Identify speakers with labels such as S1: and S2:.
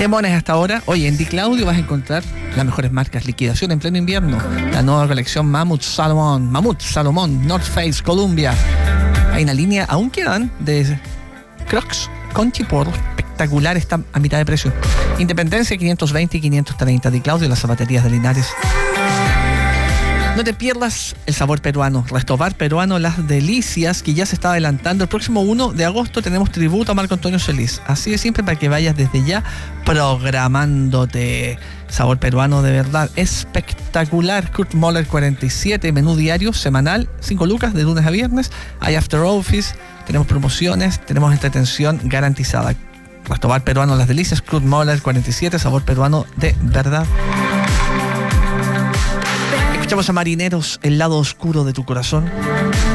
S1: Temones hasta ahora. Oye, en Di Claudio vas a encontrar las mejores marcas, liquidación en pleno invierno. La nueva colección Mammoth Salomón, North Face, Columbia. Hay una línea, aún quedan, de Crocs Conchi por espectacular, está a mitad de precio. Independencia 520 y 530. Di Claudio, las zapaterías de Linares. No te pierdas el sabor peruano, Restobar Peruano Las Delicias, que ya se está adelantando. El próximo 1 de agosto tenemos tributo a Marco Antonio Solís. Así de simple, para que vayas desde ya programándote. Sabor peruano de verdad espectacular. Kurt Moller 47, menú diario, semanal, 5 lucas de lunes a viernes. Hay after office, tenemos promociones, tenemos entretención garantizada. Restobar Peruano Las Delicias, Kurt Moller 47, sabor peruano de verdad. Escuchamos a Marineros, el lado oscuro de tu corazón.